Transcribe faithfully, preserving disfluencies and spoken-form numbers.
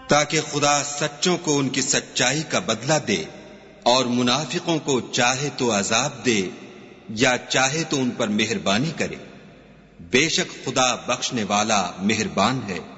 ताकि खुदा सच्चों को उनकी सच्चाई का बदला दे और मुनाफिकों को चाहे तो अजाब दे या चाहे तो उन पर मेहरबानी करे। बेशक खुदा बख्शने वाला मेहरबान है।